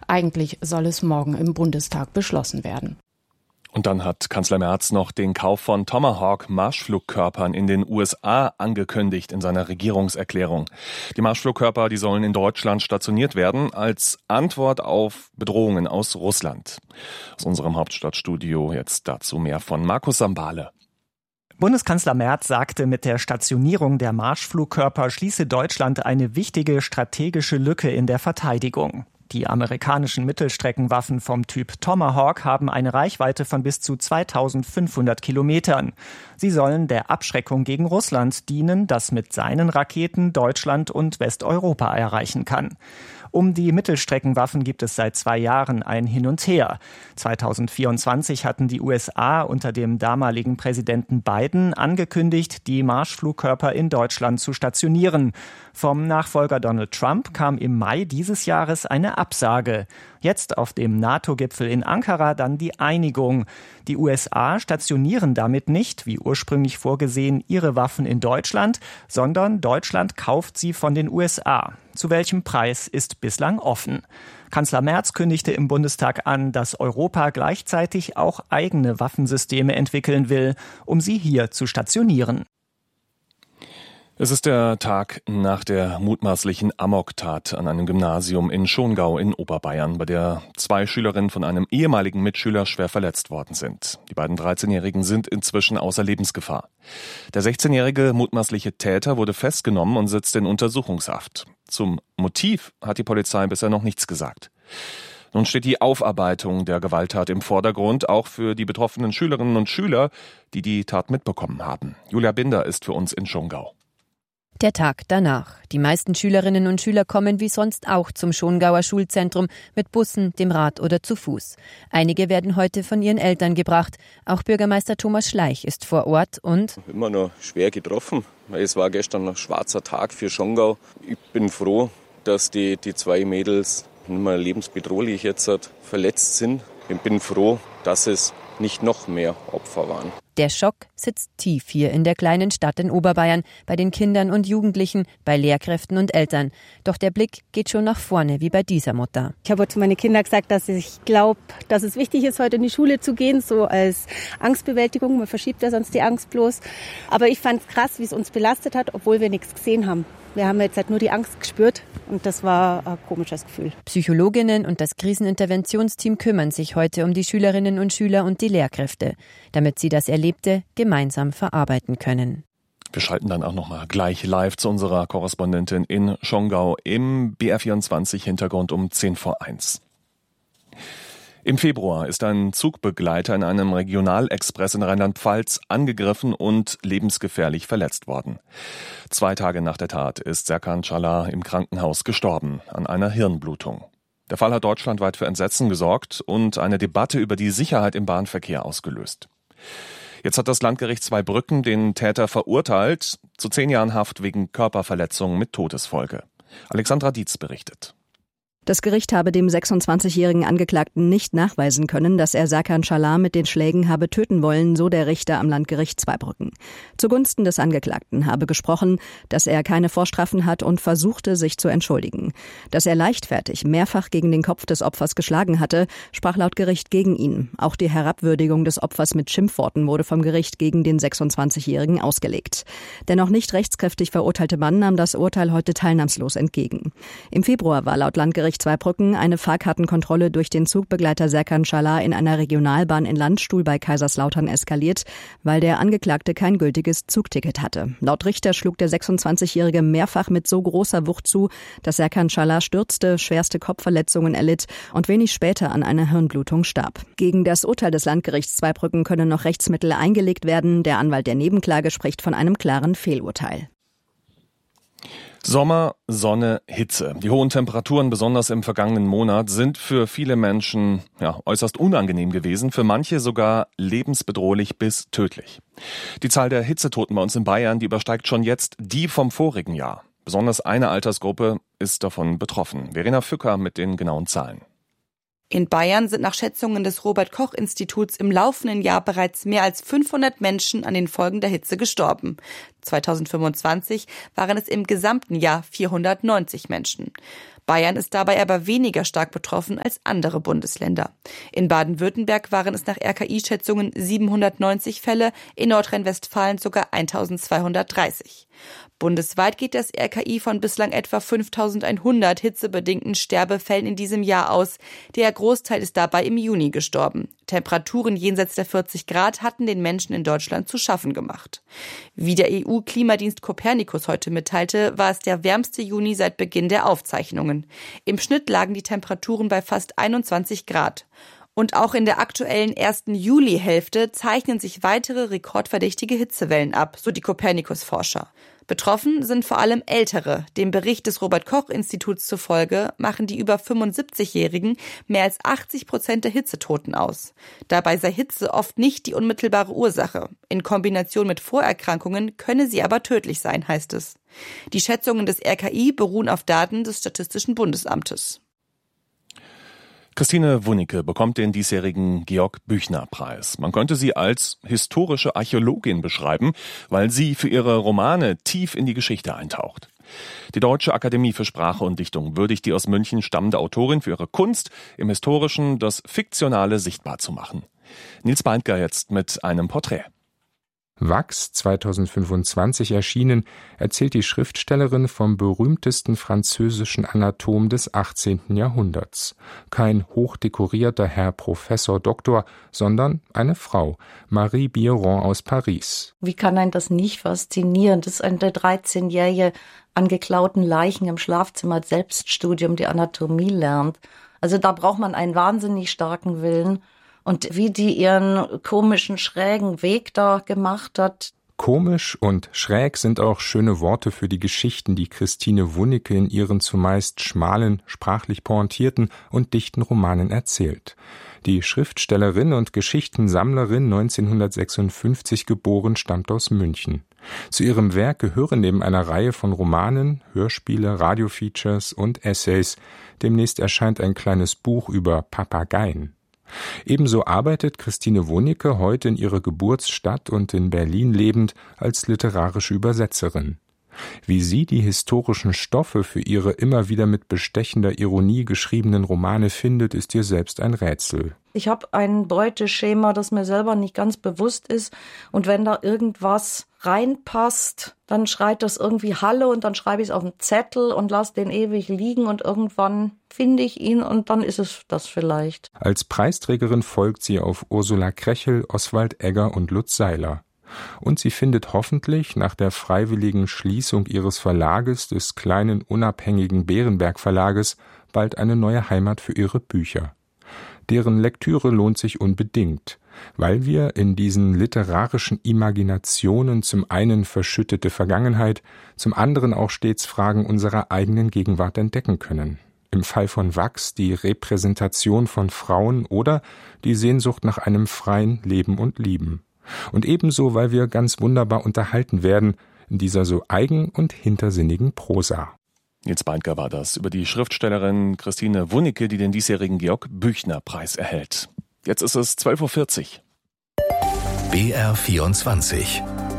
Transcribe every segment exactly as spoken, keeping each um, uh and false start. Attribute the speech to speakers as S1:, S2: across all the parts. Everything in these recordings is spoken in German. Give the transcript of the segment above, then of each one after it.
S1: Eigentlich soll es morgen im Bundestag beschlossen werden.
S2: Und dann hat Kanzler Merz noch den Kauf von Tomahawk-Marschflugkörpern in den U S A angekündigt in seiner Regierungserklärung. Die Marschflugkörper, die sollen in Deutschland stationiert werden als Antwort auf Bedrohungen aus Russland. Aus unserem Hauptstadtstudio jetzt dazu mehr von Markus Sambale.
S3: Bundeskanzler Merz sagte, mit der Stationierung der Marschflugkörper schließe Deutschland eine wichtige strategische Lücke in der Verteidigung. Die amerikanischen Mittelstreckenwaffen vom Typ Tomahawk haben eine Reichweite von bis zu zweitausendfünfhundert Kilometern. Sie sollen der Abschreckung gegen Russland dienen, das mit seinen Raketen Deutschland und Westeuropa erreichen kann. Um die Mittelstreckenwaffen gibt es seit zwei Jahren ein Hin und Her. zweitausendvierundzwanzig hatten die U S A unter dem damaligen Präsidenten Biden angekündigt, die Marschflugkörper in Deutschland zu stationieren. Vom Nachfolger Donald Trump kam im Mai dieses Jahres eine Absage. Jetzt auf dem NATO-Gipfel in Ankara dann die Einigung. Die U S A stationieren damit nicht, wie ursprünglich vorgesehen, ihre Waffen in Deutschland, sondern Deutschland kauft sie von den U S A. Zu welchem Preis ist bislang offen. Kanzler Merz kündigte im Bundestag an, dass Europa gleichzeitig auch eigene Waffensysteme entwickeln will, um sie hier zu stationieren.
S2: Es ist der Tag nach der mutmaßlichen Amoktat an einem Gymnasium in Schongau in Oberbayern, bei der zwei Schülerinnen von einem ehemaligen Mitschüler schwer verletzt worden sind. Die beiden dreizehnjährigen sind inzwischen außer Lebensgefahr. Der sechzehnjährige mutmaßliche Täter wurde festgenommen und sitzt in Untersuchungshaft. Zum Motiv hat die Polizei bisher noch nichts gesagt. Nun steht die Aufarbeitung der Gewalttat im Vordergrund, auch für die betroffenen Schülerinnen und Schüler, die die Tat mitbekommen haben. Julia Binder ist für uns in Schongau.
S4: Der Tag danach. Die meisten Schülerinnen und Schüler kommen wie sonst auch zum Schongauer Schulzentrum mit Bussen, dem Rad oder zu Fuß. Einige werden heute von ihren Eltern gebracht. Auch Bürgermeister Thomas Schleich ist vor Ort und
S5: immer noch schwer getroffen. Es war gestern ein schwarzer Tag für Schongau. Ich bin froh, dass die, die zwei Mädels nicht mehr lebensbedrohlich jetzt verletzt sind. Ich bin froh, dass es nicht noch mehr Opfer waren.
S4: Der Schock sitzt tief hier in der kleinen Stadt in Oberbayern, bei den Kindern und Jugendlichen, bei Lehrkräften und Eltern. Doch der Blick geht schon nach vorne, wie bei dieser Mutter.
S6: Ich habe zu meinen Kindern gesagt, dass ich glaube, dass es wichtig ist, heute in die Schule zu gehen, so als Angstbewältigung. Man verschiebt ja sonst die Angst bloß. Aber ich fand es krass, wie es uns belastet hat, obwohl wir nichts gesehen haben. Wir haben jetzt halt nur die Angst gespürt und das war ein komisches Gefühl.
S4: Psychologinnen und das Kriseninterventionsteam kümmern sich heute um die Schülerinnen und Schüler und die Lehrkräfte, damit sie das Erlebte gemeinsam verarbeiten können.
S2: Wir schalten dann auch noch mal gleich live zu unserer Korrespondentin in Schongau im B R vierundzwanzig Hintergrund um zehn vor eins. Im Februar ist ein Zugbegleiter in einem Regionalexpress in Rheinland-Pfalz angegriffen und lebensgefährlich verletzt worden. Zwei Tage nach der Tat ist Serkan Çalar im Krankenhaus gestorben an einer Hirnblutung. Der Fall hat deutschlandweit für Entsetzen gesorgt und eine Debatte über die Sicherheit im Bahnverkehr ausgelöst. Jetzt hat das Landgericht Zweibrücken den Täter verurteilt zu zehn Jahren Haft wegen Körperverletzung mit Todesfolge. Alexandra Dietz berichtet.
S7: Das Gericht habe dem sechsundzwanzigjährigen Angeklagten nicht nachweisen können, dass er Serkan Çalar mit den Schlägen habe töten wollen, so der Richter am Landgericht Zweibrücken. Zugunsten des Angeklagten habe gesprochen, dass er keine Vorstrafen hat und versuchte, sich zu entschuldigen. Dass er leichtfertig mehrfach gegen den Kopf des Opfers geschlagen hatte, sprach laut Gericht gegen ihn. Auch die Herabwürdigung des Opfers mit Schimpfworten wurde vom Gericht gegen den sechsundzwanzigjährigen ausgelegt. Der noch nicht rechtskräftig verurteilte Mann nahm das Urteil heute teilnahmslos entgegen. Im Februar war laut Landgericht Zweibrücken eine Fahrkartenkontrolle durch den Zugbegleiter Serkan Çalar in einer Regionalbahn in Landstuhl bei Kaiserslautern eskaliert, weil der Angeklagte kein gültiges Zugticket hatte. Laut Richter schlug der sechsundzwanzigjährige mehrfach mit so großer Wucht zu, dass Serkan Çalar stürzte, schwerste Kopfverletzungen erlitt und wenig später an einer Hirnblutung starb. Gegen das Urteil des Landgerichts Zweibrücken können noch Rechtsmittel eingelegt werden. Der Anwalt der Nebenklage spricht von einem klaren Fehlurteil.
S2: Sommer, Sonne, Hitze. Die hohen Temperaturen, besonders im vergangenen Monat, sind für viele Menschen ja, äußerst unangenehm gewesen, für manche sogar lebensbedrohlich bis tödlich. Die Zahl der Hitzetoten bei uns in Bayern, die übersteigt schon jetzt die vom vorigen Jahr. Besonders eine Altersgruppe ist davon betroffen. Verena Fücker mit den genauen Zahlen.
S8: In Bayern sind nach Schätzungen des Robert-Koch-Instituts im laufenden Jahr bereits mehr als fünfhundert Menschen an den Folgen der Hitze gestorben. zweitausendfünfundzwanzig waren es im gesamten Jahr vierhundertneunzig Menschen. Bayern ist dabei aber weniger stark betroffen als andere Bundesländer. In Baden-Württemberg waren es nach R K I-Schätzungen siebenhundertneunzig Fälle, in Nordrhein-Westfalen sogar eintausendzweihundertdreißig. Bundesweit geht das R K I von bislang etwa fünftausendeinhundert hitzebedingten Sterbefällen in diesem Jahr aus. Der Großteil ist dabei im Juni gestorben. Temperaturen jenseits der vierzig Grad hatten den Menschen in Deutschland zu schaffen gemacht. Wie der E U-Klimadienst Copernicus heute mitteilte, war es der wärmste Juni seit Beginn der Aufzeichnungen. Im Schnitt lagen die Temperaturen bei fast einundzwanzig Grad. Und auch in der aktuellen ersten Julihälfte zeichnen sich weitere rekordverdächtige Hitzewellen ab, so die Copernicus-Forscher. Betroffen sind vor allem Ältere. Dem Bericht des Robert-Koch-Instituts zufolge machen die über fünfundsiebzigjährigen mehr als achtzig Prozent der Hitzetoten aus. Dabei sei Hitze oft nicht die unmittelbare Ursache. In Kombination mit Vorerkrankungen könne sie aber tödlich sein, heißt es. Die Schätzungen des R K I beruhen auf Daten des Statistischen Bundesamtes.
S2: Christine Wunicke bekommt den diesjährigen Georg-Büchner-Preis. Man könnte sie als historische Archäologin beschreiben, weil sie für ihre Romane tief in die Geschichte eintaucht. Die Deutsche Akademie für Sprache und Dichtung würdigt die aus München stammende Autorin für ihre Kunst, im Historischen das Fiktionale sichtbar zu machen. Nils Beindger jetzt mit einem Porträt.
S9: Wachs, zweitausendfünfundzwanzig erschienen, erzählt die Schriftstellerin vom berühmtesten französischen Anatom des achtzehnten Jahrhunderts. Kein hochdekorierter Herr Professor Doktor, sondern eine Frau, Marie Biron aus Paris.
S10: Wie kann einen das nicht faszinieren, dass eine dreizehnjährige an geklauten Leichen im Schlafzimmer als Selbststudium die Anatomie lernt? Also da braucht man einen wahnsinnig starken Willen. Und wie die ihren komischen, schrägen Weg da gemacht hat.
S9: Komisch und schräg sind auch schöne Worte für die Geschichten, die Christine Wunicke in ihren zumeist schmalen, sprachlich pointierten und dichten Romanen erzählt. Die Schriftstellerin und Geschichtensammlerin, neunzehnhundertsechsundfünfzig geboren, stammt aus München. Zu ihrem Werk gehören neben einer Reihe von Romanen, Hörspiele, Radiofeatures und Essays. Demnächst erscheint ein kleines Buch über Papageien. Ebenso arbeitet Christine Wunicke heute in ihrer Geburtsstadt und in Berlin lebend als literarische Übersetzerin. Wie sie die historischen Stoffe für ihre immer wieder mit bestechender Ironie geschriebenen Romane findet, ist ihr selbst ein Rätsel.
S10: Ich habe ein Beuteschema, das mir selber nicht ganz bewusst ist. Und wenn da irgendwas reinpasst, dann schreit das irgendwie Hallo und dann schreibe ich es auf einen Zettel und lasse den ewig liegen und irgendwann finde ich ihn und dann ist es das vielleicht.
S9: Als Preisträgerin folgt sie auf Ursula Krechel, Oswald Egger und Lutz Seiler. Und sie findet hoffentlich nach der freiwilligen Schließung ihres Verlages, des kleinen unabhängigen Berenberg Verlages, bald eine neue Heimat für ihre Bücher. Deren Lektüre lohnt sich unbedingt, weil wir in diesen literarischen Imaginationen zum einen verschüttete Vergangenheit, zum anderen auch stets Fragen unserer eigenen Gegenwart entdecken können. Im Fall von Wachs die Repräsentation von Frauen oder die Sehnsucht nach einem freien Leben und Lieben. Und ebenso, weil wir ganz wunderbar unterhalten werden in dieser so eigen- und hintersinnigen Prosa.
S2: Nils Beindger war das über die Schriftstellerin Christine Wunicke, die den diesjährigen Georg-Büchner-Preis erhält. Jetzt ist es zwölf Uhr vierzig.
S11: B R vierundzwanzig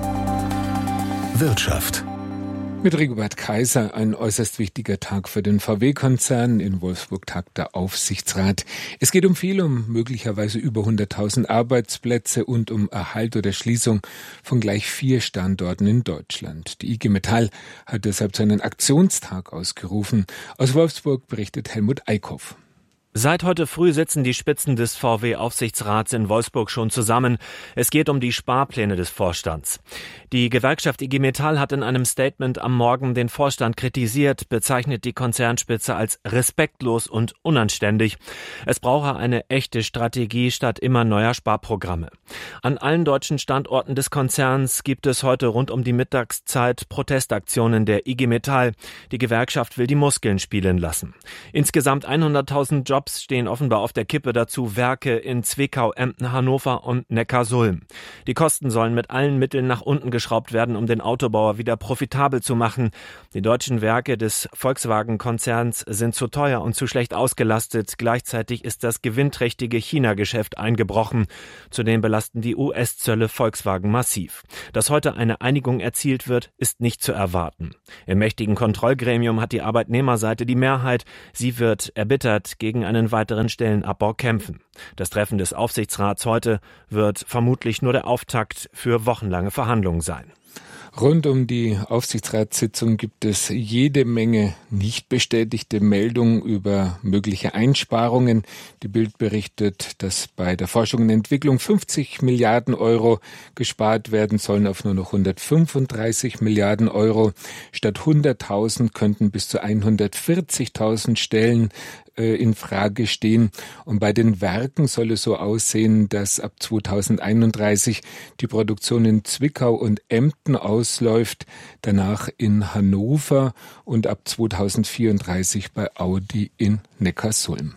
S11: Wirtschaft.
S12: Mit Rigobert Kaiser ein äußerst wichtiger Tag für den V W-Konzern. In Wolfsburg tagt der Aufsichtsrat. Es geht um viel, um möglicherweise über hunderttausend Arbeitsplätze und um Erhalt oder Schließung von gleich vier Standorten in Deutschland. Die I G Metall hat deshalb seinen Aktionstag ausgerufen. Aus Wolfsburg berichtet Helmut Eickhoff.
S13: Seit heute früh sitzen die Spitzen des V W-Aufsichtsrats in Wolfsburg schon zusammen. Es geht um die Sparpläne des Vorstands. Die Gewerkschaft I G Metall hat in einem Statement am Morgen den Vorstand kritisiert, bezeichnet die Konzernspitze als respektlos und unanständig. Es brauche eine echte Strategie statt immer neuer Sparprogramme. An allen deutschen Standorten des Konzerns gibt es heute rund um die Mittagszeit Protestaktionen der I G Metall. Die Gewerkschaft will die Muskeln spielen lassen. Insgesamt hunderttausend Jobs Jobs stehen offenbar auf der Kippe, dazu Werke in Zwickau, Emden, Hannover und Neckarsulm. Die Kosten sollen mit allen Mitteln nach unten geschraubt werden, um den Autobauer wieder profitabel zu machen. Die deutschen Werke des Volkswagen-Konzerns sind zu teuer und zu schlecht ausgelastet. Gleichzeitig ist das gewinnträchtige China-Geschäft eingebrochen. Zudem belasten die U S-Zölle Volkswagen massiv. Dass heute eine Einigung erzielt wird, ist nicht zu erwarten. Im mächtigen Kontrollgremium hat die Arbeitnehmerseite die Mehrheit. Sie wird erbittert gegen einen weiteren Stellenabbau kämpfen. Das Treffen des Aufsichtsrats heute wird vermutlich nur der Auftakt für wochenlange Verhandlungen sein.
S12: Rund um die Aufsichtsratssitzung gibt es jede Menge nicht bestätigte Meldungen über mögliche Einsparungen. Die Bild berichtet, dass bei der Forschung und Entwicklung fünfzig Milliarden Euro gespart werden sollen auf nur noch hundertfünfunddreißig Milliarden Euro. Statt hunderttausend könnten bis zu hundertvierzigtausend Stellen in Frage stehen. Und bei den Werken soll es so aussehen, dass ab zweitausendeinunddreißig die Produktion in Zwickau und Emden ausläuft, danach in Hannover und ab zweitausendvierunddreißig bei Audi in Neckarsulm.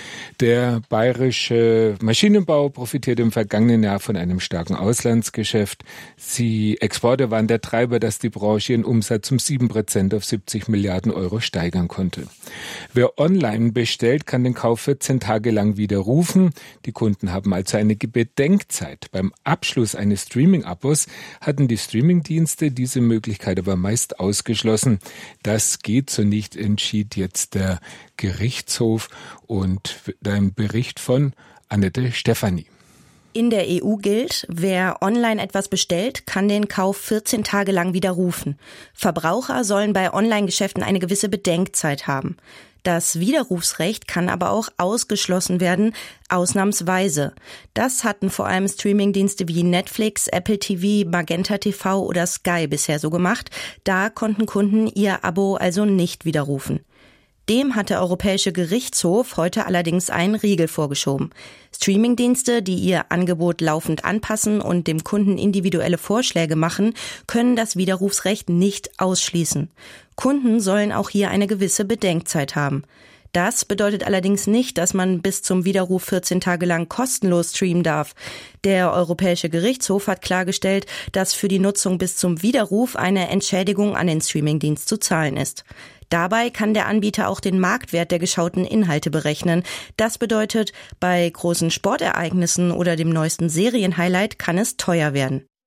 S12: Der bayerische Maschinenbau profitiert im vergangenen Jahr von einem starken Auslandsgeschäft. Die Exporte waren der Treiber, dass die Branche ihren Umsatz um sieben Prozent auf siebzig Milliarden Euro steigern konnte. Wer online bestellt, kann den Kauf vierzehn Tage lang widerrufen. Die Kunden haben also eine Bedenkzeit. Beim Abschluss eines Streaming-Abos hatten die Streamingdienste diese Möglichkeit aber meist ausgeschlossen. Das geht so nicht, entschied jetzt der Gerichtshof, und ein Bericht von Annette Stefanie.
S14: In der E U gilt, wer online etwas bestellt, kann den Kauf vierzehn Tage lang widerrufen. Verbraucher sollen bei Online-Geschäften eine gewisse Bedenkzeit haben. Das Widerrufsrecht kann aber auch ausgeschlossen werden, ausnahmsweise. Das hatten vor allem Streamingdienste wie Netflix, Apple T V, Magenta T V oder Sky bisher so gemacht. Da konnten Kunden ihr Abo also nicht widerrufen. Dem hat der Europäische Gerichtshof heute allerdings einen Riegel vorgeschoben. Streamingdienste, die ihr Angebot laufend anpassen und dem Kunden individuelle Vorschläge machen, können das Widerrufsrecht nicht ausschließen. Kunden sollen auch hier eine gewisse Bedenkzeit haben. Das bedeutet allerdings nicht, dass man bis zum Widerruf vierzehn Tage lang kostenlos streamen darf. Der Europäische Gerichtshof hat klargestellt, dass für die Nutzung bis zum Widerruf eine Entschädigung an den Streamingdienst zu zahlen ist. Dabei kann der Anbieter auch den Marktwert der geschauten Inhalte berechnen. Das bedeutet, bei großen Sportereignissen oder dem neuesten Serienhighlight kann es teuer werden.